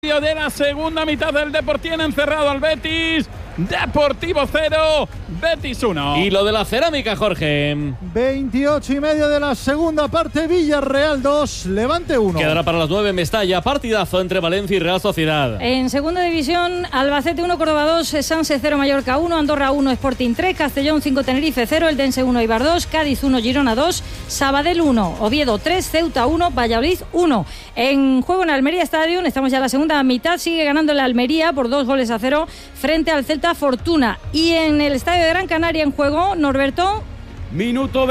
De la segunda mitad del Deportivo encerrado al Betis. Deportivo 0, Betis 1. Y lo de la cerámica, Jorge. 28:30 de la segunda parte, Villarreal 2, Levante 1. Quedará para las 9 en Mestalla, partidazo entre Valencia y Real Sociedad. En segunda división, Albacete 1, Córdoba 2, Sanse 0, Mallorca 1, Andorra 1, Sporting 3, Castellón 5, Tenerife 0, Eldense 1, Eibar 2, Cádiz 1, Girona 2, Sabadell 1, Oviedo 3, Ceuta 1, Valladolid 1. En juego en Almería Stadium, estamos ya en la segunda mitad, sigue ganando la Almería por 2-0 frente al Celta Fortuna. Y en el estadio de Gran Canaria en juego, Norberto. Minuto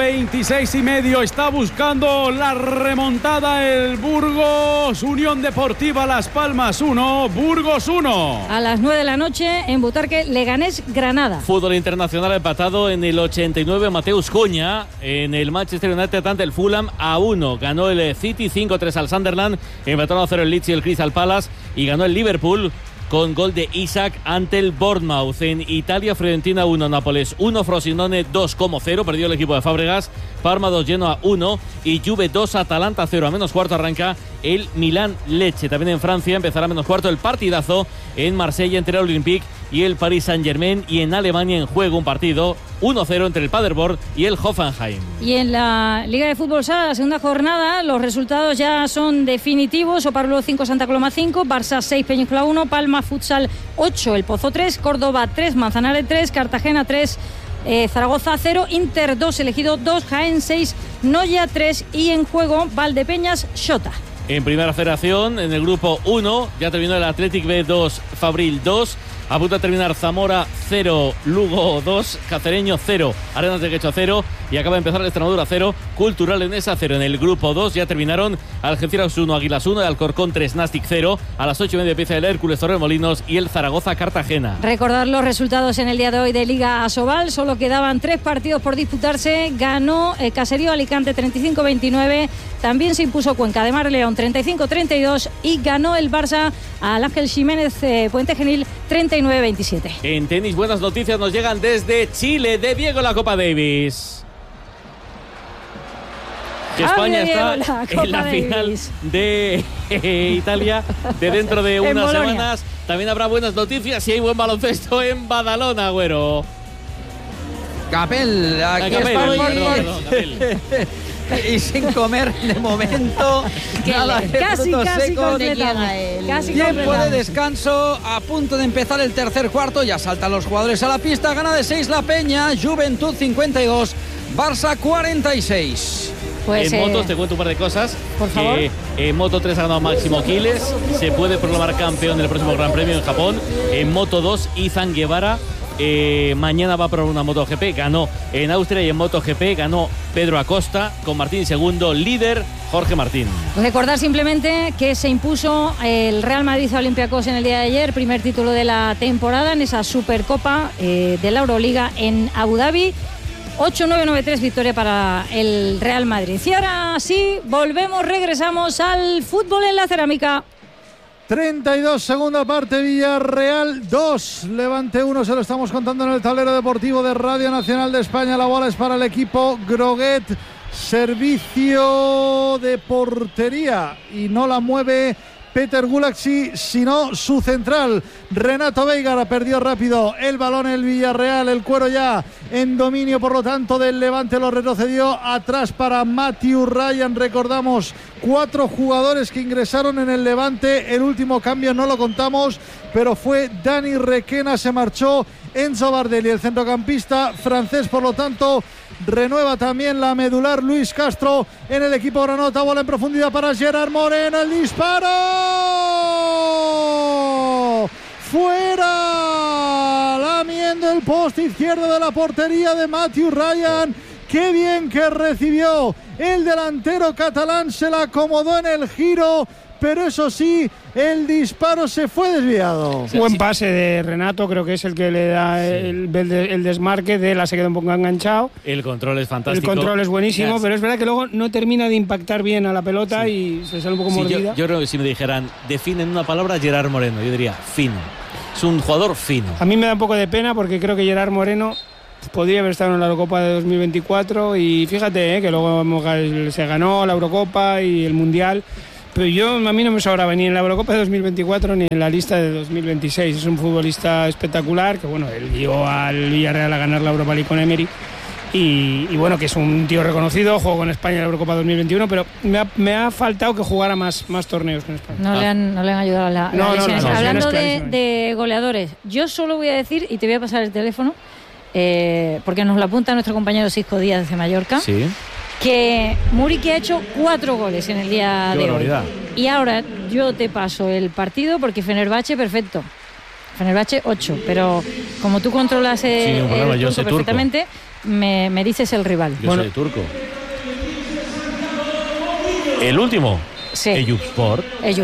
26:30, está buscando la remontada el Burgos. Unión Deportiva Las Palmas 1, Burgos 1. A las 9 de la noche en Butarque, Leganés Granada. Fútbol internacional empatado en el 89, Mateus Cunha. En el Manchester United ante el Fulham a 1. Ganó el City 5-3 al Sunderland. Empataron a 0 el Leeds y el Crystal Palace. Y ganó el Liverpool con gol de Isaac ante el Bournemouth. En Italia, Fiorentina 1, Nápoles 1, Frosinone 2-0, perdió el equipo de Fábregas. Parma 2, Genoa 1 y Juve 2, Atalanta 0. A menos cuarto arranca el Milán Lecce. También en Francia empezará a menos cuarto el partidazo en Marsella entre el Olympique y el Paris Saint-Germain. Y en Alemania en juego un partido 1-0 entre el Paderborn y el Hoffenheim. Y en la Liga de Fútbol Sala, la segunda jornada, los resultados ya son definitivos. Oparrulo 5, Santa Coloma 5, Barça 6, Peñíscola 1, Palma Futsal 8, El Pozo 3, Córdoba 3, Manzanares 3, Cartagena 3, Zaragoza 0, Inter 2, Elegido 2, Jaén 6, Noya 3 y en juego Valdepeñas Xota. En Primera Federación, en el grupo 1, ya terminó el Athletic B 2, Fabril 2. A punto de terminar Zamora 0, Lugo 2, Cacereño 0, Arenas de Quecho 0 y acaba de empezar el Extremadura 0, Cultural Leonesa 0. En el grupo 2 ya terminaron Algeciras 1, Águilas 1, Alcorcón 3, Nastic 0. A las 8:30 empieza el Hércules Torremolinos y el Zaragoza Cartagena. Recordar los resultados en el día de hoy de Liga Asobal. Solo quedaban 3 partidos por disputarse. Ganó Caserío Alicante 35-29. También se impuso Cuenca de Mar León 35-32 y ganó el Barça al Ángel Jiménez Puente Genil 39-27. En tenis, buenas noticias nos llegan desde Chile, de Diego en la Copa Davis. Que España está en la final de Italia de dentro de unas semanas. También habrá buenas noticias y hay buen baloncesto en Badalona, Agüero. Capel, aquí estoy. Capel. Y sin comer de momento. Nada, casi completamente. Tiempo de descanso, a punto de empezar el tercer cuarto. Ya saltan los jugadores a la pista. Gana de 6 la Peña, Juventud 52, Barça 46. Pues, en motos te cuento un par de cosas. Por favor. En Moto 3 ha ganado Máximo Quiles. Se puede proclamar campeón del próximo Gran Premio en Japón. En Moto 2, Izan Guevara. Mañana va a probar una MotoGP, ganó en Austria, y en MotoGP ganó Pedro Acosta con Martín segundo, líder Jorge Martín. Recordar simplemente que se impuso el Real Madrid a Olympiacos en el día de ayer, primer título de la temporada en esa Supercopa de la Euroliga en Abu Dhabi. 8-9-9-3 victoria para el Real Madrid. Y ahora sí, regresamos al fútbol en la cerámica. 32, segunda parte, Villarreal 2, Levante 1, se lo estamos contando en el tablero deportivo de Radio Nacional de España. La bola es para el equipo Groguet, servicio de portería y no la mueve Peter Gulaxi, sino su central, Renato Veigara. Perdió rápido el balón el Villarreal, el cuero ya en dominio, por lo tanto, del Levante. Lo retrocedió atrás para Matthew Ryan. Recordamos 4 jugadores que ingresaron en el Levante. El último cambio no lo contamos, pero fue Dani Requena, se marchó Enzo Bardelli, el centrocampista francés. Por lo tanto, renueva también la medular Luis Castro en el equipo granota. Bola en profundidad para Gerard Moreno, el disparo fuera, lamiendo el poste izquierdo de la portería de Matthew Ryan. Qué bien que recibió el delantero catalán, se la acomodó en el giro, pero eso sí, el disparo se fue desviado. Buen pase de Renato, creo que es el que le da el desmarque. De él se queda un poco enganchado. El control es fantástico. El control es buenísimo, pero es verdad que luego no termina de impactar bien a la pelota y se sale un poco mordida. Yo creo que si me dijeran, definen una palabra, Gerard Moreno, yo diría fino. Es un jugador fino. A mí me da un poco de pena porque creo que Gerard Moreno podría haber estado en la Eurocopa de 2024 y fíjate que luego se ganó la Eurocopa y el Mundial. Pero a mí no me sobraba ni en la Eurocopa de 2024 ni en la lista de 2026. Es un futbolista espectacular que, bueno, él guió al Villarreal a ganar la Europa League con Emery. Y bueno, que es un tío reconocido, jugó con España en la Eurocopa 2021, pero me ha faltado que jugara más torneos con España. No le han ayudado a la lesiones. Hablando de goleadores, yo solo voy a decir, y te voy a pasar el teléfono, porque nos lo apunta nuestro compañero Cisco Díaz de Mallorca, sí, que Muriqui ha hecho 4 goles en el día de hoy. Y ahora yo te paso el partido porque Fenerbahce, perfecto. Fenerbahce 8, pero como tú controlas el turco perfectamente, me dices el rival. Yo soy turco. El último. Sí. Eyüpspor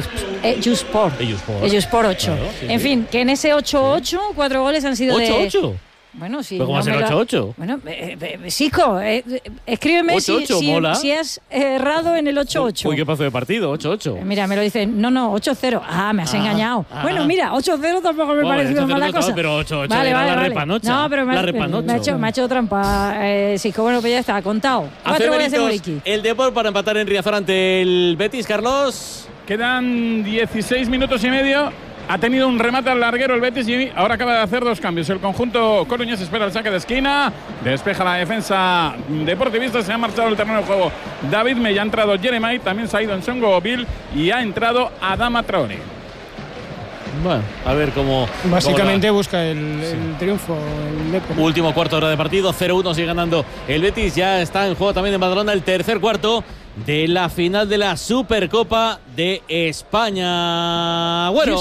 8. Claro, sí, en fin, que en ese 8-8, 4 goles han sido 8-8. Bueno, sí. ¿Pero cómo va a ser 8-8? Bueno, Sico, escríbeme 8-8, si has errado en el 8-8. Uy, qué paso de partido, 8-8. Mira, me lo dicen, no, 8-0. Ah, me has engañado. Bueno, mira, 8-0 tampoco me parece una mala cosa. Pero 8-8 vale, la repanocha. No, pero me ha hecho trampa, Sico. Bueno, pues ya está, contado. 4 goles de Muriqui. El Depor para empatar en Riazor ante el Betis, Carlos. Quedan 16 minutos y medio. Ha tenido un remate al larguero el Betis y ahora acaba de hacer 2 cambios. El conjunto coruñés espera el saque de esquina. Despeja la defensa deportivista. Se ha marchado el terreno de juego David Mella. Ha entrado Jeremai. También se ha ido en Songo Bill. Y ha entrado Adama Traoré. Bueno, a ver cómo... Básicamente busca el triunfo. El último cuarto de hora de partido. 0-1 sigue ganando el Betis. Ya está en juego también en Badalona el tercer cuarto de la final de la Supercopa de España. Bueno,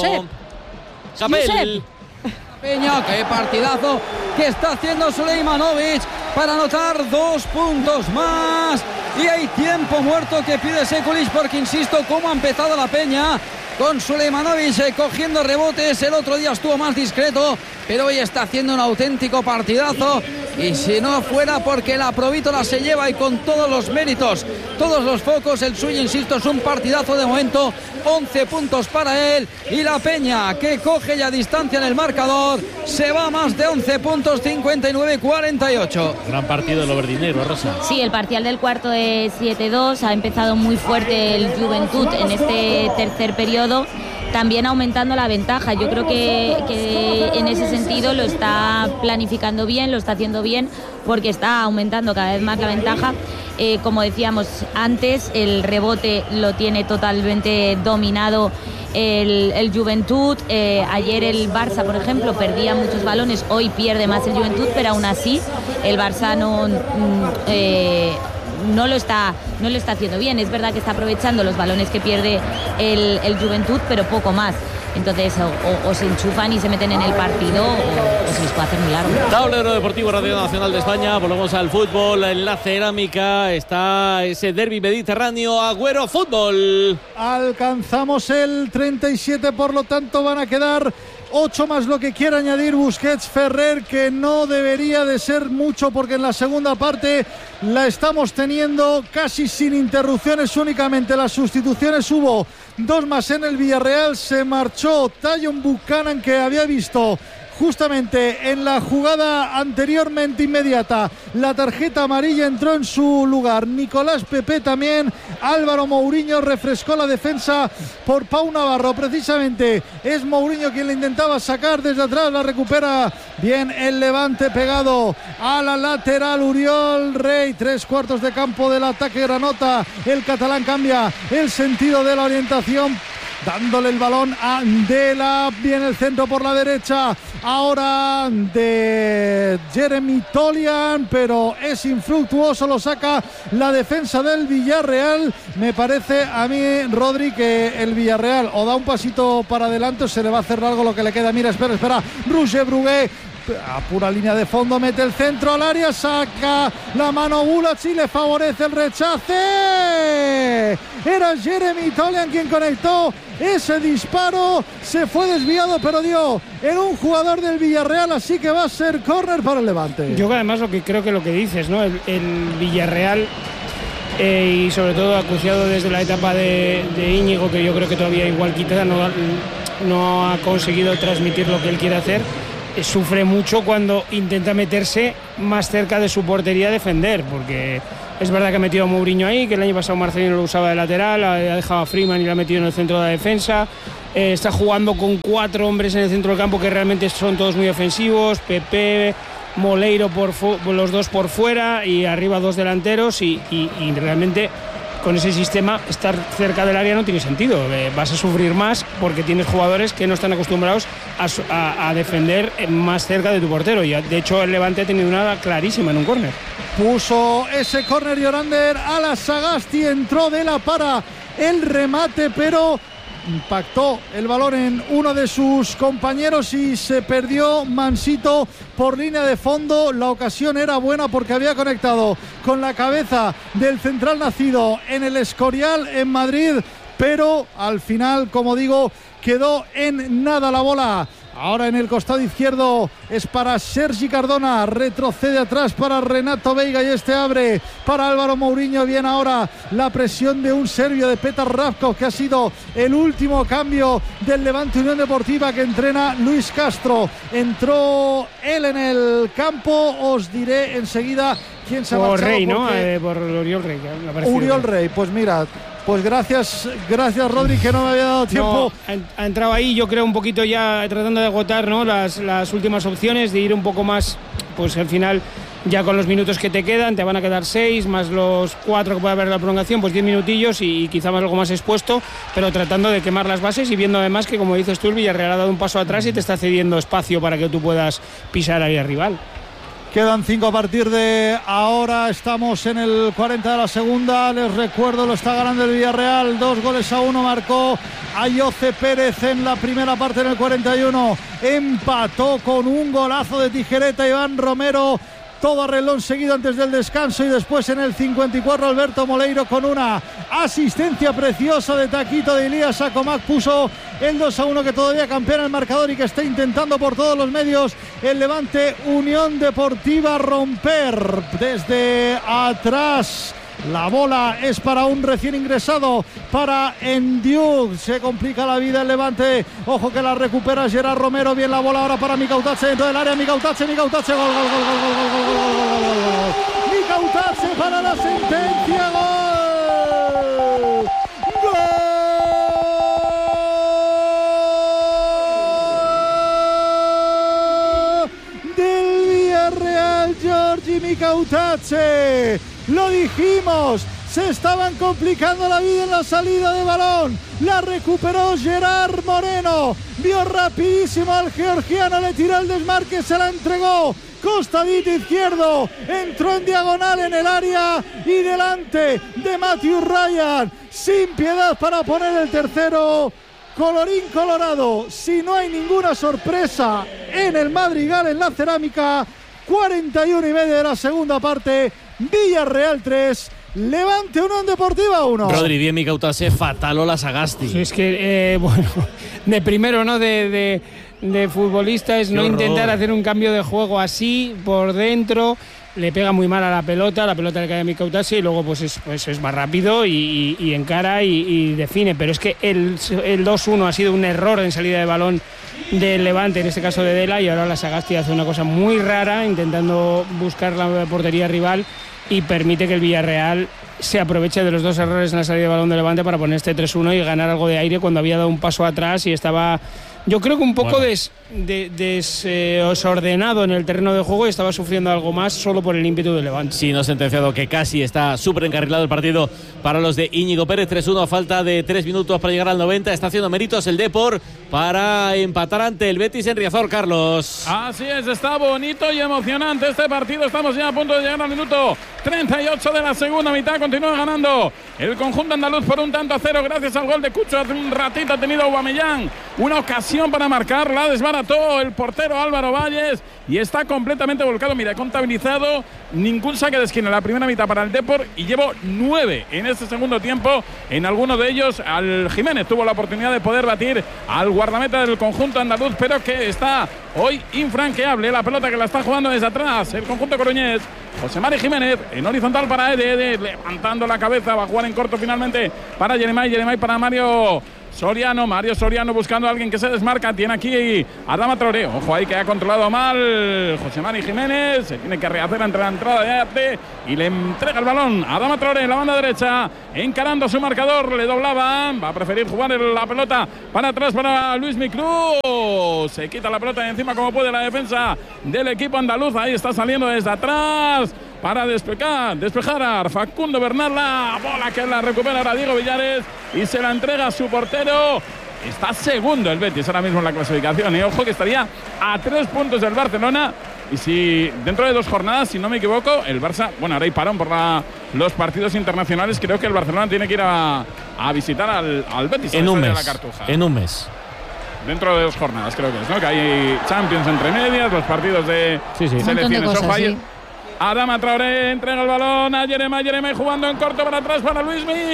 Capel. Peña, qué partidazo que está haciendo Suleimanovic para anotar 2 puntos más. Y hay tiempo muerto que pide Sekulic porque, insisto, cómo ha empezado la Peña con Suleimanovic cogiendo rebotes. El otro día estuvo más discreto, pero hoy está haciendo un auténtico partidazo. Y si no fuera porque la Provítola se lleva y con todos los méritos, todos los focos, el suyo, insisto, es un partidazo de momento. 11 puntos para él y la Peña, que coge ya distancia en el marcador, se va a más de 11 puntos, 59-48. Gran partido del Overdinero, Rosa. Sí, el parcial del cuarto es 7-2, ha empezado muy fuerte el Juventud en este tercer periodo, también aumentando la ventaja. Yo creo que en ese sentido lo está planificando bien, lo está haciendo bien, porque está aumentando cada vez más la ventaja. Como decíamos antes, el rebote lo tiene totalmente dominado el Juventud. Ayer el Barça, por ejemplo, perdía muchos balones, hoy pierde más el Juventud, pero aún así el Barça no lo está haciendo bien. Es verdad que está aprovechando los balones que pierde el Juventud, pero poco más. Entonces o se enchufan y se meten en el partido o se les puede hacer muy largo. Tablero Deportivo Radio Nacional de España. Volvemos al fútbol. En la cerámica está ese derbi mediterráneo. Agüero Fútbol. Alcanzamos el 37, por lo tanto van a quedar 8 más lo que quiera añadir Busquets. Ferrer, que no debería de ser mucho porque en la segunda parte la estamos teniendo casi sin interrupciones, únicamente las sustituciones. Hubo 2 más en el Villarreal. Se marchó Tajon Buchanan, que había visto justamente en la jugada anteriormente inmediata la tarjeta amarilla, entró en su lugar Nicolás Pepe también. Álvaro Mourinho refrescó la defensa por Pau Navarro. Precisamente es Mourinho quien le intentaba sacar desde atrás, la recupera bien el Levante pegado a la lateral. Uriol Rey, 3/4 de campo del ataque granota. El catalán cambia el sentido de la orientación, dándole el balón a Dela. Viene el centro por la derecha ahora de Jeremy Tolian, pero es infructuoso, lo saca la defensa del Villarreal. Me parece a mí, Rodri, que el Villarreal o da un pasito para adelante o se le va a hacer largo lo que le queda. Mira, espera, Roger Brugué a pura línea de fondo, mete el centro al área, saca la mano Gulacsi, le favorece el rechace. Era Jeremy Tolian quien conectó ese disparo, se fue desviado pero dio en un jugador del Villarreal, así que va a ser córner para el Levante. Yo además lo que dices, ¿no? El Villarreal y sobre todo acuciado desde la etapa de Íñigo, que yo creo que todavía igual quizá no ha conseguido transmitir lo que él quiere hacer. Sufre mucho cuando intenta meterse más cerca de su portería a defender, porque Es verdad que ha metido a Mourinho ahí, que el año pasado Marcelino lo usaba de lateral, ha dejado a Freeman y lo ha metido en el centro de la defensa. Está jugando con 4 hombres en el centro del campo que realmente son todos muy ofensivos. Pepe, Moleiro, los 2 por fuera y arriba 2 delanteros y realmente con ese sistema estar cerca del área no tiene sentido. Vas a sufrir más porque tienes jugadores que no están acostumbrados a defender más cerca de tu portero y de hecho el Levante ha tenido una clarísima en un córner. Puso ese córner Llorander a la Sagasti, entró de la para el remate, pero impactó el balón en uno de sus compañeros y se perdió Mansito por línea de fondo. La ocasión era buena porque había conectado con la cabeza del central nacido en el Escorial en Madrid, pero al final, como digo, quedó en nada la bola. Ahora en el costado izquierdo es para Sergi Cardona, retrocede atrás para Renato Veiga y este abre para Álvaro Mourinho. Bien ahora la presión de un serbio, de Petar Ravkov, que ha sido el último cambio del Levante Unión Deportiva que entrena Luis Castro. Entró él en el campo, os diré enseguida quién se ha marchado. Por Rey, ¿no? Por Uriol Rey. Uriol Rey, pues mira. Pues gracias Rodri, que no me había dado tiempo. No, ha entrado ahí, yo creo, un poquito ya tratando de agotar, ¿no?, las últimas opciones, de ir un poco más, pues al final ya con los minutos que te quedan, te van a quedar 6, más los 4 que puede haber la prolongación, pues 10 minutillos y quizá más algo más expuesto, pero tratando de quemar las bases y viendo además que, como dices tú, el Villarreal ha dado un paso atrás y te está cediendo espacio para que tú puedas pisar ahí al rival. Quedan 5 a partir de ahora, estamos en el 40 de la segunda, les recuerdo, lo está ganando el Villarreal, 2-1 marcó Ayoce Pérez en la primera parte en el 41, empató con un golazo de tijereta Iván Romero, todo a reloj seguido antes del descanso y después en el 54 Alberto Moleiro con una asistencia preciosa de taquito de Ilías Acomac puso el 2-1 que todavía campea en el marcador y que está intentando por todos los medios el Levante Unión Deportiva romper desde atrás. La bola es para un recién ingresado, para Endiuk. Se complica la vida el Levante. Ojo que la recupera Gerard Romero. Bien la bola ahora para Mikautache dentro del área. Mikautache. Gol. Mikautache para la sentencia. Gol. Del Villarreal, Giorgi Mikautache. Lo dijimos, se estaban complicando la vida en la salida de balón, la recuperó Gerard Moreno, vio rapidísimo al georgiano, le tiró el desmarque, se la entregó, costadito izquierdo, entró en diagonal en el área y delante de Matthew Ryan, sin piedad para poner el tercero. Colorín colorado, si no hay ninguna sorpresa en el Madrigal, en la Cerámica, 41 y medio de la segunda parte, Villarreal 3, Levante Unión Deportiva 1. Rodri, bien Mikautache, fatal o la Sagasti. Sí, es que, bueno, de primero, ¿no?, de futbolista es no intentar hacer un cambio de juego así, por dentro, le pega muy mal a la pelota le cae a Mikautache y luego pues es más rápido y encara y define, pero es que el 2-1 ha sido un error en salida de balón del Levante, en este caso de Dela, y ahora la Sagasti hace una cosa muy rara intentando buscar la portería rival y permite que el Villarreal se aproveche de los 2 errores en la salida de balón del Levante para poner este 3-1 y ganar algo de aire cuando había dado un paso atrás y estaba, yo creo que un poco desordenado en el terreno de juego y estaba sufriendo algo más solo por el ímpetu del Levante. Sí, no sentenciado, que casi está súper encarrilado el partido para los de Íñigo Pérez. 3-1 a falta de 3 minutos para llegar al 90. Está haciendo méritos el Depor para empatar ante el Betis en Riazor, Carlos. Así es, está bonito y emocionante este partido. Estamos ya a punto de llegar al minuto 38 de la segunda mitad. Continúa ganando el conjunto andaluz por 1-0 gracias al gol de Cucho. Hace un ratito ha tenido Aubameyang una ocasión para marcar, la desbarató el portero Álvaro Valles y está completamente volcado. Mira, he contabilizado ningún saque de esquina en la primera mitad para el Depor y llevo 9 en este segundo tiempo. En alguno de ellos al Jiménez tuvo la oportunidad de poder batir al guardameta del conjunto andaluz, pero que está hoy infranqueable. La pelota que la está jugando desde atrás el conjunto coruñés. José Mari Jiménez en horizontal para Ede, levantando la cabeza, va a jugar en corto finalmente para Jeremai para Mario Soriano, Mario Soriano buscando a alguien que se desmarca. Tiene aquí a Adama Traoré. Ojo ahí que ha controlado mal José Mari Jiménez. Se tiene que rehacer entre la entrada de Arte y le entrega el balón a Adama Traoré en la banda derecha. Encarando su marcador, le doblaba. Va a preferir jugar la pelota para atrás para Luis Miclú. Se quita la pelota de encima como puede la defensa del equipo andaluz. Ahí está saliendo desde atrás para despejar a Facundo Bernal. La bola que la recupera ahora Diego Villares y se la entrega a su portero. Está segundo el Betis ahora mismo en la clasificación. Y ojo que estaría a 3 puntos del Barcelona. Y si dentro de 2 jornadas, si no me equivoco, el Barça, bueno, ahora hay parón por los partidos internacionales. Creo que el Barcelona tiene que ir a visitar al Betis en un mes. De la Cartuja. En un mes. Dentro de 2 jornadas creo que es, ¿no? Que hay Champions entre medias, los partidos de selecciones. Ojo ahí. Adama Traoré entrega el balón a Jeremai jugando en corto para atrás para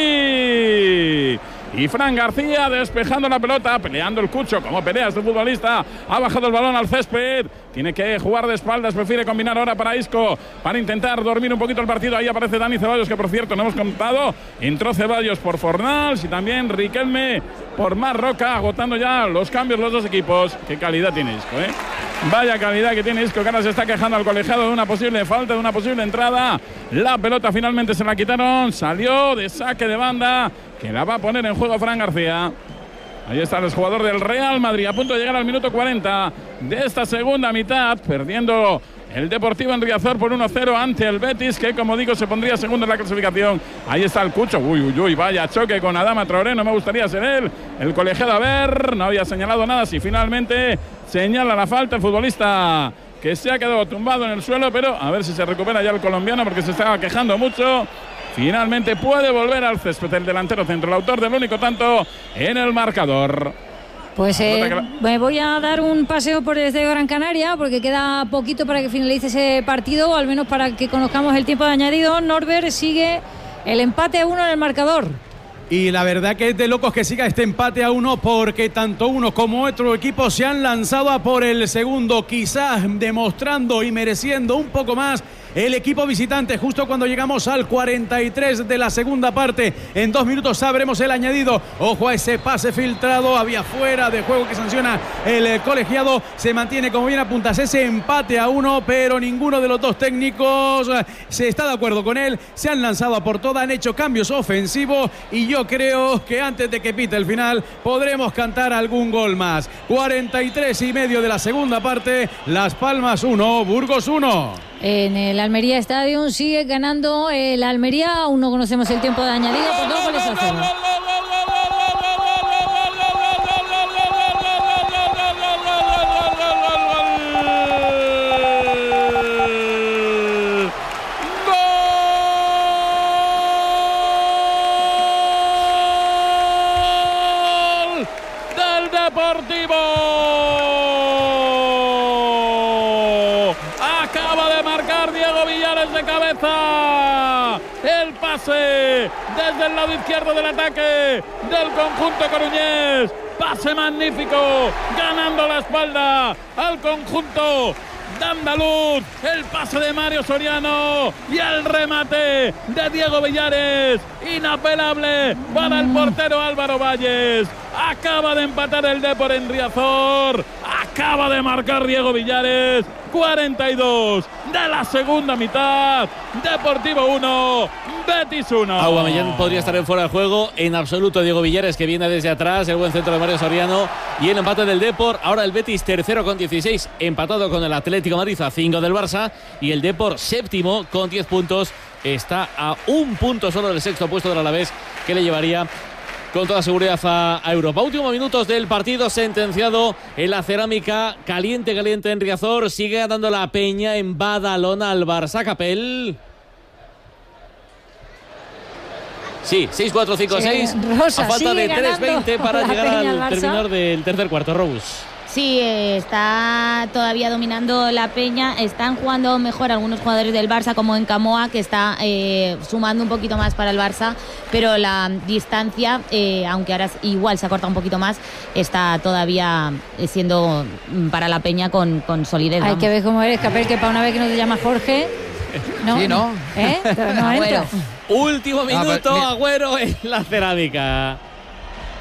Luismi. Y Fran García despejando la pelota, peleando el Cucho, como pelea este futbolista. Ha bajado el balón al césped. Tiene que jugar de espaldas, prefiere combinar ahora para Isco, para intentar dormir un poquito el partido. Ahí aparece Dani Ceballos, que por cierto no hemos contado. Entró Ceballos por Fornals y también Riquelme por Marroca, agotando ya los cambios los dos equipos. Qué calidad tiene Isco, ¿eh? Vaya calidad que tiene Isco, que ahora se está quejando al colegiado de una posible falta, de una posible entrada. La pelota finalmente se la quitaron, salió de saque de banda, que la va a poner en juego Fran García. Ahí está el jugador del Real Madrid, a punto de llegar al minuto 40 de esta segunda mitad, perdiendo el Deportivo en Riazor por 1-0 ante el Betis, que como digo se pondría segundo en la clasificación. Ahí está el Cucho, uy, vaya choque con Adama Traoré, no me gustaría ser él. El colegiado, a ver, no había señalado nada, si finalmente señala la falta el futbolista que se ha quedado tumbado en el suelo, pero a ver si se recupera ya el colombiano porque se estaba quejando mucho. Finalmente puede volver al césped el delantero centro, el autor del único tanto en el marcador. Pues me voy a dar un paseo por desde Gran Canaria porque queda poquito para que finalice ese partido, o al menos para que conozcamos el tiempo de añadido. Norbert, sigue el empate a 1 en el marcador. Y la verdad que es de locos que siga este empate a 1 porque tanto uno como otro equipo se han lanzado a por el segundo, quizás demostrando y mereciendo un poco más el equipo visitante. Justo cuando llegamos al 43 de la segunda parte, en 2 minutos sabremos el añadido. Ojo a ese pase filtrado, había fuera de juego que sanciona el colegiado. Se mantiene, como bien apuntas, ese empate a 1, pero ninguno de los dos técnicos se está de acuerdo con él. Se han lanzado a por todas, han hecho cambios ofensivos y yo creo que antes de que pite el final podremos cantar algún gol más. 43,5 de la segunda parte, Las Palmas 1, Burgos 1. En el Almería Stadium sigue ganando el Almería. Aún no conocemos el tiempo de añadido por 2 goles a 0. ¡Gol del Deportivo! De cabeza, el pase desde el lado izquierdo del ataque del conjunto coruñés, pase magnífico, ganando la espalda al conjunto de andaluz, el pase de Mario Soriano y el remate de Diego Villares, inapelable para el portero Álvaro Valles. Acaba de empatar el Depor en Riazor, acaba de marcar Diego Villares. 42 de la segunda mitad, Deportivo 1, Betis 1. Aubameyang podría estar en fuera de juego en absoluto. Diego Villares, que viene desde atrás, el buen centro de Mario Soriano y el empate del Depor. Ahora el Betis tercero con 16, empatado con el Atlético de Madrid a 5 del Barça, y el Depor séptimo con 10 puntos, está a 1 punto solo del sexto puesto del Alavés, que le llevaría con toda seguridad a Europa. Últimos minutos del partido, sentenciado en la cerámica, caliente en Riazor. Sigue dando la Peña en Badalona al Barça. Capel. Sí, 6-4-5-6. Rosa, a falta de 3:20 para llegar al terminar del tercer cuarto. Robus. Sí, está todavía dominando la Peña. Están jugando mejor algunos jugadores del Barça, como en Camoa, que está sumando un poquito más para el Barça, pero la distancia, aunque ahora igual se acorta un poquito más, está todavía siendo para la Peña con solidez. Hay que ver cómo eres, Capel, que para una vez que no te llama Jorge. No, sí, ¿no? No Agüero. Último minuto, Agüero en la cerámica.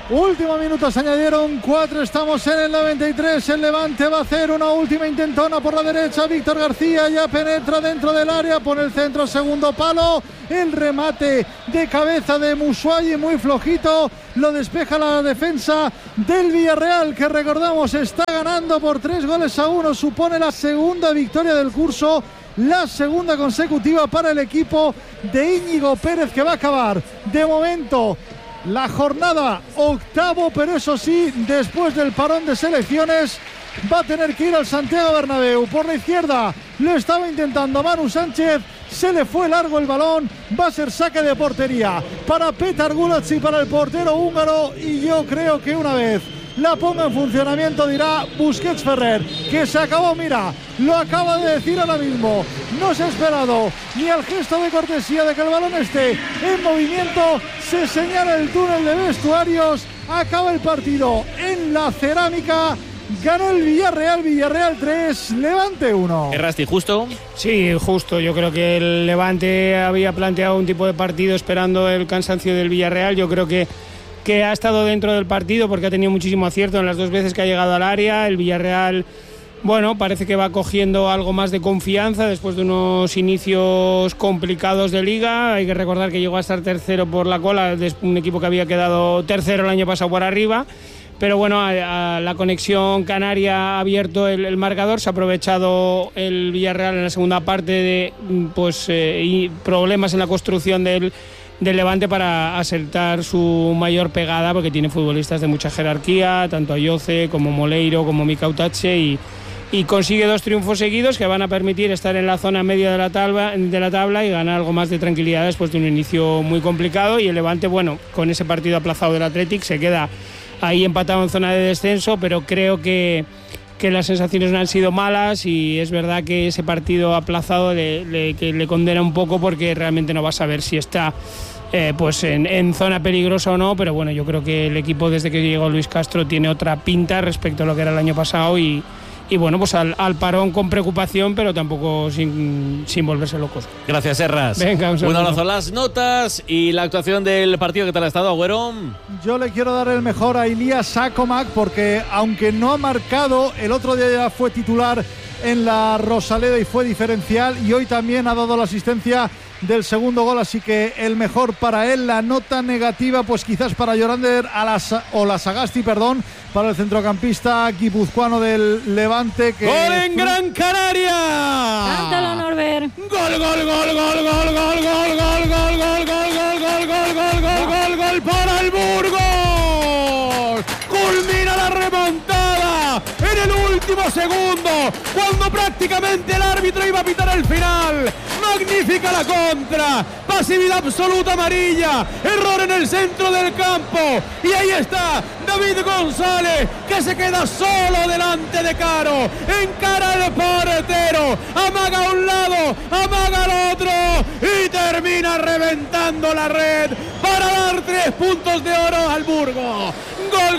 Último minuto, se añadieron 4, estamos en el 93, el Levante va a hacer una última intentona por la derecha, Víctor García ya penetra dentro del área, pone el centro, segundo palo, el remate de cabeza de Musuayi muy flojito, lo despeja la defensa del Villarreal, que recordamos está ganando por 3-1, supone la segunda victoria del curso, la segunda consecutiva para el equipo de Íñigo Pérez, que va a acabar de momento la jornada octavo, pero eso sí, después del parón de selecciones va a tener que ir al Santiago Bernabéu. Por la izquierda lo estaba intentando Manu Sánchez, se le fue largo el balón, va a ser saque de portería para Petar Gulacsi, para el portero húngaro, y yo creo que una vez la ponga en funcionamiento dirá Busquets Ferrer, que se acabó, mira, lo acaba de decir ahora mismo, no se ha esperado ni al gesto de cortesía de que el balón esté en movimiento, se señala el túnel de vestuarios, acaba el partido en la Cerámica, ganó el Villarreal 3, Levante 1. ¿Errasti justo? Sí, justo, yo creo que el Levante había planteado un tipo de partido esperando el cansancio del Villarreal, yo creo que ha estado dentro del partido porque ha tenido muchísimo acierto en las 2 veces que ha llegado al área. El Villarreal, bueno, parece que va cogiendo algo más de confianza después de unos inicios complicados de liga. Hay que recordar que llegó a estar tercero por la cola, un equipo que había quedado tercero el año pasado por arriba. Pero bueno, a la conexión canaria ha abierto el marcador, se ha aprovechado el Villarreal en la segunda parte de y problemas en la construcción del Levante para asentar su mayor pegada, porque tiene futbolistas de mucha jerarquía, tanto Ayoce como Moleiro como Mika Utache, y consigue 2 triunfos seguidos que van a permitir estar en la zona media de la tabla y ganar algo más de tranquilidad después de un inicio muy complicado. Y el Levante, bueno, con ese partido aplazado del Athletic se queda ahí empatado en zona de descenso, pero creo que las sensaciones no han sido malas, y es verdad que ese partido aplazado que le condena un poco, porque realmente no va a saber si está en zona peligrosa o no. Pero bueno, yo creo que el equipo desde que llegó Luis Castro tiene otra pinta respecto a lo que era el año pasado, y bueno, pues al parón con preocupación, pero tampoco sin volverse locos. Gracias, Serras. Venga, un abrazo. Las notas y la actuación del partido, ¿qué tal ha estado, Agüero? Yo le quiero dar el mejor a Ilías Sakomak, porque aunque no ha marcado, el otro día ya fue titular en la Rosaleda y fue diferencial, y hoy también ha dado la asistencia del segundo gol, así que el mejor para él. La nota negativa, pues quizás para Llorander Sagasti, para el centrocampista guipuzcoano del Levante. ¡Gol en Gran Canaria! Cántalo, Norbert. ¡Gol para el Burgos! ¡Culmina la remontada en el último segundo, cuando prácticamente el árbitro iba a pitar el final! ¡Magnífica la contra! Pasividad absoluta amarilla, error en el centro del campo, y ahí está David González, que se queda solo delante de Caro, encara al portero, amaga a un lado, amaga al otro, y termina reventando la red para dar 3 puntos de oro al Burgos. Gol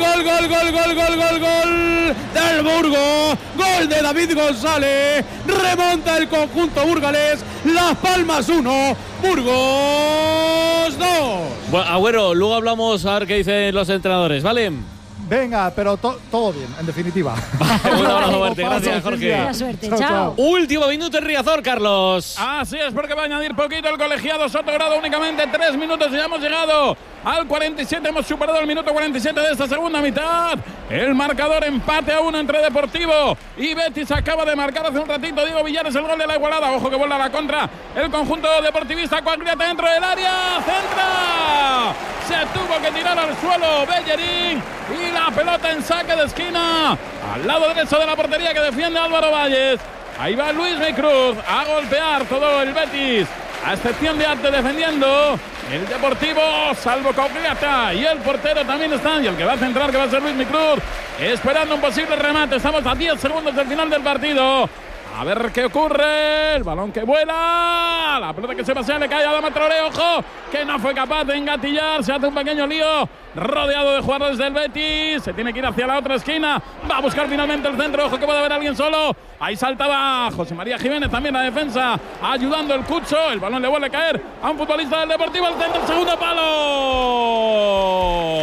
del Burgos, gol de David González, remonta el conjunto burgalés. Las Palmas 1, Burgos 2. Bueno, Agüero, luego hablamos a ver qué dicen los entrenadores, ¿vale? Venga, pero todo bien, en definitiva. Un abrazo fuerte, gracias, Jorge. Buena suerte, chao. Último minuto en Riazor, Carlos. Así es, porque va a añadir poquito el colegiado Sotogrado, únicamente 3 minutos y ya hemos llegado al 47, hemos superado el minuto 47 de esta segunda mitad. El marcador empate a 1 entre Deportivo y Betis. Acaba de marcar hace un ratito Diego Villares el gol de la igualada. Ojo que vuelve a la contra el conjunto deportivista. Coagliata dentro del área, centra. Se tuvo que tirar al suelo Bellerín y la pelota en saque de esquina al lado derecho de la portería, que defiende Álvaro Valles. Ahí va Luis Cruz a golpear todo el Betis, a excepción de Arte defendiendo. El Deportivo, salvo Coagliata, y el portero también está, y el que va a centrar, que va a ser Luis Cruz, esperando un posible remate. Estamos a 10 segundos del final del partido. A ver qué ocurre. El balón que vuela, la pelota que se pasea, le cae a Adama Traoré. Ojo, que no fue capaz de engatillar. Se hace un pequeño lío, rodeado de jugadores del Betis. Se tiene que ir hacia la otra esquina. Va a buscar finalmente el centro. Ojo que puede haber alguien solo. Ahí saltaba José María Jiménez, también la defensa, ayudando el Cucho. El balón le vuelve a caer a un futbolista del Deportivo. El centro, el segundo palo.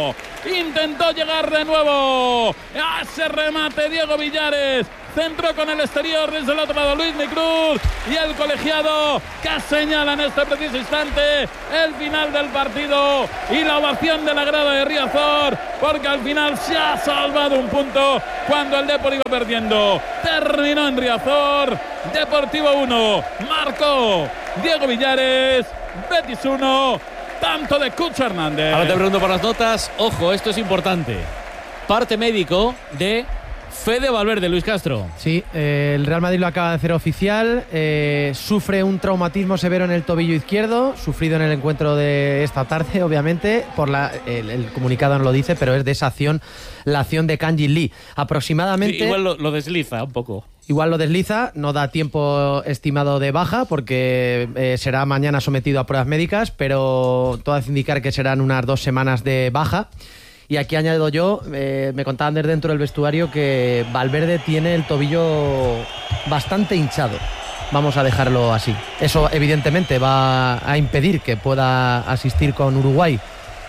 intentó llegar de nuevo a ese remate Diego Villares, centró con el exterior desde el otro lado Luis Cruz, y el colegiado que señala en este preciso instante el final del partido y la ovación de la grada de Riazor, porque al final se ha salvado un punto cuando el Depor iba perdiendo. Terminó en Riazor, Deportivo 1, marcó Diego Villares, Betis 1, tanto de Cucho Hernández. Ahora te pregunto por las notas. Ojo, esto es importante. Parte médico de Fede Valverde, Luis Castro. Sí, el Real Madrid lo acaba de hacer oficial. Sufre un traumatismo severo en el tobillo izquierdo, sufrido en el encuentro de esta tarde, obviamente. El comunicado no lo dice, pero es de esa acción, la acción de Kang Jin Lee. Aproximadamente. Sí, igual lo desliza un poco. Igual lo desliza, no da tiempo estimado de baja porque será mañana sometido a pruebas médicas, pero todo hace indicar que serán unas 2 semanas de baja. Y aquí añado yo, me contaban desde dentro del vestuario que Valverde tiene el tobillo bastante hinchado. Vamos a dejarlo así. Eso evidentemente va a impedir que pueda asistir con Uruguay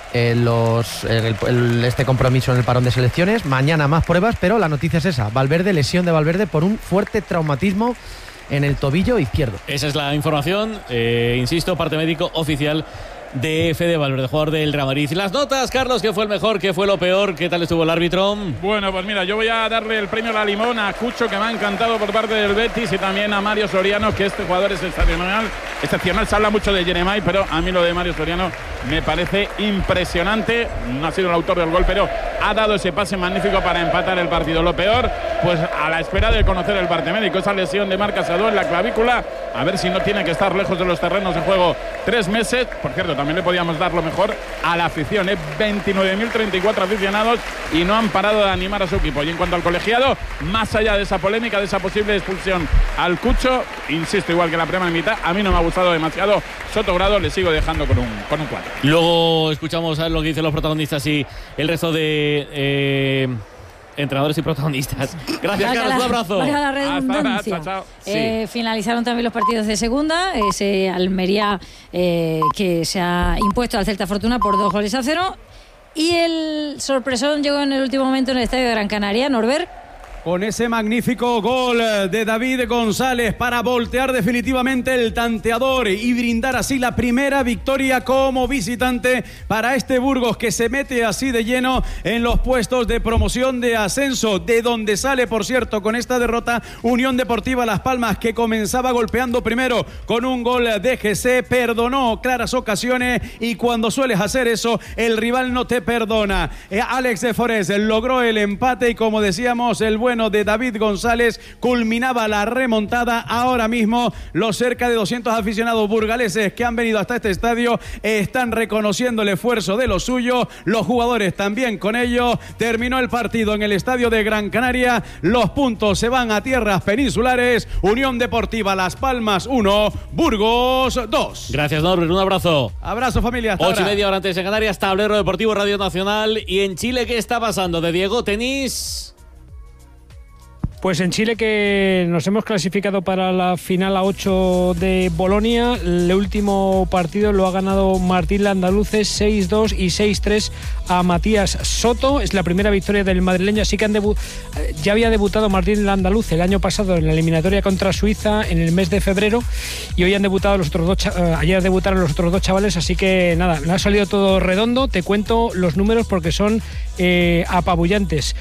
este compromiso en el parón de selecciones. Mañana más pruebas, pero la noticia es esa: Valverde, lesión de Valverde por un fuerte traumatismo en el tobillo izquierdo. Esa es la información, insisto, parte médico oficial de Fede Valverde, jugador del Real Madrid. Las notas, Carlos, ¿qué fue el mejor? ¿Qué fue lo peor? ¿Qué tal estuvo el árbitro? Bueno, pues mira, yo voy a darle el premio La Limón a Cucho, que me ha encantado por parte del Betis, y también a Mario Soriano, que este jugador es excepcional. Se habla mucho de Jeremai, pero a mí lo de Mario Soriano me parece impresionante. No ha sido el autor del gol, pero ha dado ese pase magnífico para empatar el partido. Lo peor, pues a la espera de conocer el parte médico, esa lesión de Marc Casado en la clavícula, a ver si no tiene que estar lejos de los terrenos de juego 3 meses. Por cierto, también le podíamos dar lo mejor a la afición, 29.034 aficionados, y no han parado de animar a su equipo. Y en cuanto al colegiado, más allá de esa polémica, de esa posible expulsión al Cucho, insisto, igual que la primera mitad, a mí no me ha gustado demasiado Sotogrado, le sigo dejando con un 4. Luego escuchamos a lo que dicen los protagonistas y el resto de entrenadores y protagonistas. Gracias, Carlos, un abrazo. Para la redundancia. Hasta ahora, Sí. Finalizaron también los partidos de segunda. Ese Almería que se ha impuesto al Celta Fortuna por 2-0. Y el sorpresón llegó en el último momento en el estadio de Gran Canaria. Norbert. Con ese magnífico gol de David González para voltear definitivamente el tanteador y brindar así la primera victoria como visitante para este Burgos, que se mete así de lleno en los puestos de promoción de ascenso, de donde sale, por cierto, con esta derrota Unión Deportiva Las Palmas, que comenzaba golpeando primero con un gol de GC, perdonó claras ocasiones, y cuando sueles hacer eso, el rival no te perdona. Alex de Forest logró el empate, y como decíamos, el bueno de David González culminaba la remontada. Ahora mismo los cerca de 200 aficionados burgaleses que han venido hasta este estadio están reconociendo el esfuerzo de los suyos, los jugadores también con ellos. Terminó el partido en el estadio de Gran Canaria, los puntos se van a tierras peninsulares. Unión Deportiva Las Palmas 1, Burgos 2. Gracias, Norbert, un abrazo. Abrazo, familia. 8:30 hora antes en Canarias, Tablero Deportivo Radio Nacional. Y en Chile, ¿qué está pasando? De Diego, tenis. Pues en Chile, que nos hemos clasificado para la final a 8 de Bolonia. El último partido lo ha ganado Martín Landaluce 6-2 y 6-3 a Matías Soto. Es la primera victoria del madrileño, así que ya había debutado Martín Landaluce el año pasado en la eliminatoria contra Suiza en el mes de febrero, y hoy han debutado los otros dos, ayer debutaron los otros dos chavales, así que nada, me ha salido todo redondo. Te cuento los números porque son apabullantes.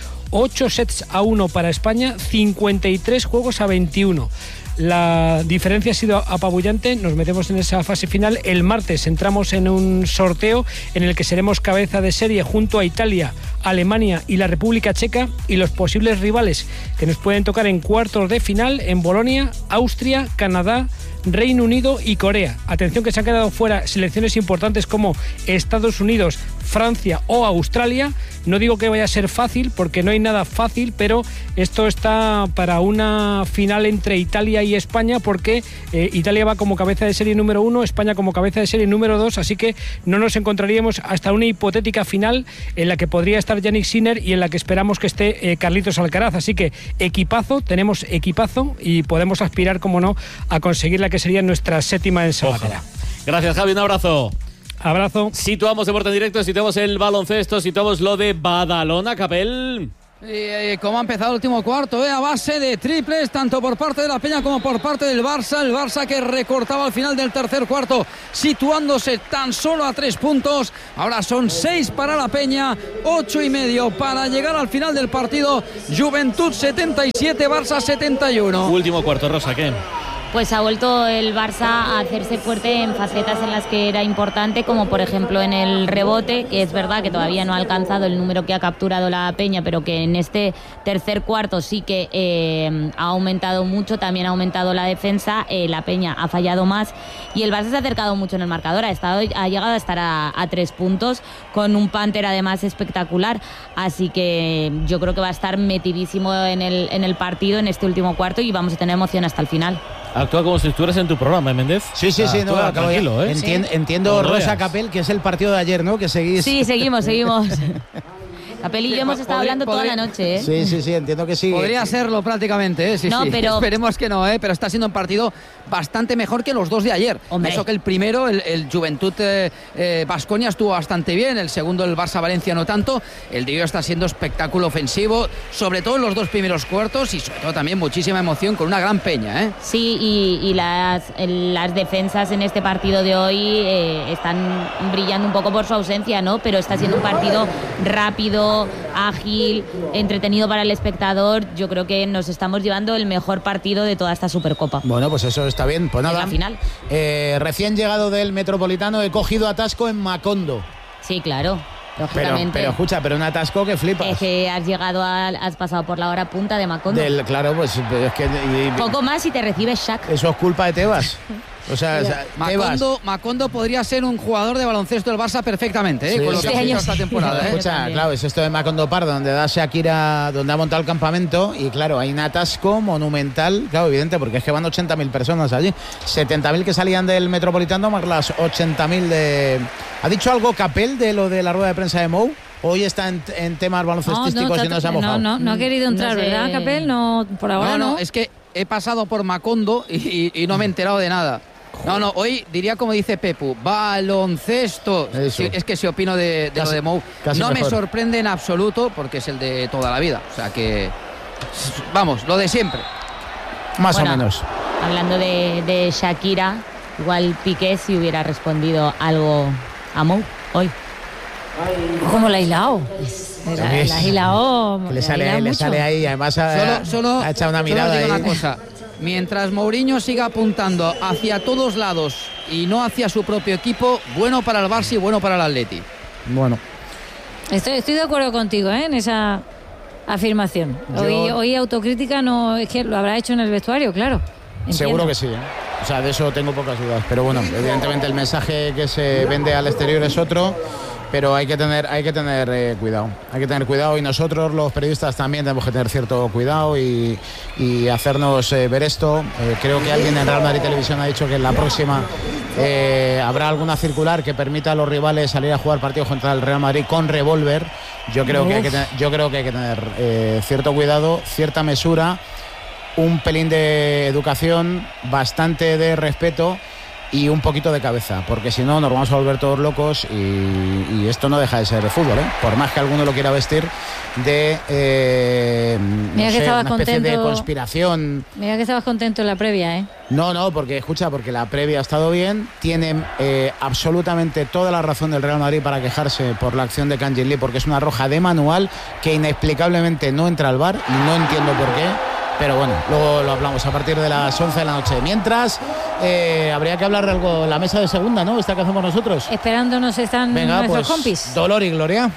8-1 para España, 53 juegos a 21. La diferencia ha sido apabullante. Nos metemos en esa fase final. El martes entramos en un sorteo en el que seremos cabeza de serie junto a Italia, Alemania y la República Checa, y los posibles rivales que nos pueden tocar en cuartos de final en Bolonia, Austria, Canadá, Reino Unido y Corea. Atención, que se han quedado fuera selecciones importantes como Estados Unidos, Francia o Australia. No digo que vaya a ser fácil, porque no hay nada fácil, pero esto está para una final entre Italia y España, porque Italia va como cabeza de serie número 1, España como cabeza de serie número 2, así que no nos encontraríamos hasta una hipotética final en la que podría estar Yannick Sinner y en la que esperamos que esté Carlitos Alcaraz. Así que equipazo, tenemos equipazo, y podemos aspirar, como no, a conseguir la que sería nuestra séptima en Sabatera. Gracias, Javi, un abrazo. Abrazo. Situamos Deporte en Directo, situamos el baloncesto, situamos lo de Badalona, Capel. Como ha empezado el último cuarto, a base de triples, tanto por parte de la Peña como por parte del Barça. El Barça que recortaba al final del tercer cuarto, situándose tan solo a 3 puntos. Ahora son 6 para la Peña, 8,5 para llegar al final del partido. Juventud 77, Barça 71. Último cuarto, Rosa, ¿qué? Pues ha vuelto el Barça a hacerse fuerte en facetas en las que era importante, como por ejemplo en el rebote, que es verdad que todavía no ha alcanzado el número que ha capturado la Peña, pero que en este tercer cuarto sí que ha aumentado mucho. También ha aumentado la defensa, la Peña ha fallado más y el Barça se ha acercado mucho en el marcador, ha llegado a estar a 3 puntos, con un Panther además espectacular, así que yo creo que va a estar metidísimo en el partido en este último cuarto y vamos a tener emoción hasta el final. Actúa como si estuvieras en tu programa, Méndez. Sí, no, tranquilo, ¿eh? Entiendo, Rosa Capel, que es el partido de ayer, ¿no? Que seguís. Sí, seguimos. Capel y yo hemos estado hablando toda la noche, ¿eh? Sí, entiendo que sí. Podría serlo prácticamente, ¿eh? Sí. Pero esperemos que no, ¿eh? Pero está siendo un partido bastante mejor que los dos de ayer. Hombre. Eso que el primero, el Juventud Baskonia estuvo bastante bien, el segundo, el Barça Valencia, no tanto. El de hoy está siendo espectáculo ofensivo, sobre todo en los 2 primeros cuartos y sobre todo también muchísima emoción con una gran Peña, ¿eh? Sí, y las defensas en este partido de hoy están brillando un poco por su ausencia, ¿no? Pero está siendo un partido rápido, ágil, entretenido para el espectador. Yo creo que nos estamos llevando el mejor partido de toda esta Supercopa. Bueno, pues eso está bien. Pues nada, es la final. Recién llegado del Metropolitano, he cogido atasco en Macondo. Sí, claro. Lógicamente. Pero un atasco que flipas. Es que has pasado por la hora punta de Macondo. Claro, pues es que... Poco más y te recibes Shaq. Eso es culpa de Tebas. O sea, Macondo podría ser un jugador de baloncesto del Barça perfectamente, con lo que ha hecho esta temporada. Escucha, claro, es esto de Macondo Pardo, donde da Shakira, donde ha montado el campamento, y claro, hay un atasco monumental, claro, evidente, porque es que van 80.000 personas allí, 70.000 que salían del Metropolitano, más las 80.000 de... ¿Ha dicho algo Capel de lo de la rueda de prensa de Mou? Hoy está en temas baloncestísticos y no se ha mojado. No ha querido entrar, no sé. ¿Verdad, Capel? No, por ahora no. Es que he pasado por Macondo y no me he enterado de nada. No, hoy diría como dice Pepu, baloncesto. Es que si opino de lo de Mou, no me sorprende en absoluto porque es el de toda la vida. O sea que, vamos, lo de siempre. Más o menos. Hablando de Shakira, igual Piqué si hubiera respondido algo a Mou hoy. ¿Cómo la ha hilado? La ha hilado. Le sale ahí, además ha echado una mirada ahí. Una cosa. Mientras Mourinho siga apuntando hacia todos lados y no hacia su propio equipo, bueno para el Barça y bueno para el Atleti. Bueno. Estoy de acuerdo contigo, en esa afirmación. Hoy autocrítica no es que lo habrá hecho en el vestuario, claro. Entiendo. Seguro que sí, O sea, de eso tengo pocas dudas. Pero bueno, evidentemente el mensaje que se vende al exterior es otro. Pero hay que tener cuidado. Hay que tener cuidado y nosotros, los periodistas, también tenemos que tener cierto cuidado y hacernos ver esto. Creo que alguien en Real Madrid Televisión ha dicho que en la próxima habrá alguna circular que permita a los rivales salir a jugar partidos contra el Real Madrid con revólver. Yo creo que hay que tener cierto cuidado, cierta mesura, un pelín de educación, bastante de respeto y un poquito de cabeza, porque si no nos vamos a volver todos locos y esto no deja de ser de fútbol, por más que alguno lo quiera vestir de una especie de conspiración. Mira que estabas contento en la previa, No, porque la previa ha estado bien, tiene absolutamente toda la razón del Real Madrid para quejarse por la acción de Kangin Lee, porque es una roja de manual que inexplicablemente no entra al VAR y no entiendo por qué. Pero bueno, luego lo hablamos a partir de las 11 de la noche. Mientras, habría que hablar de algo, la mesa de segunda, ¿no? Esta que hacemos nosotros. Esperándonos están nuestros compis. Dolor y Gloria.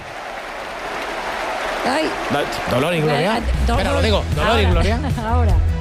Ay. Dolor y Gloria. Espera, lo digo. Dolor y Gloria. Ahora.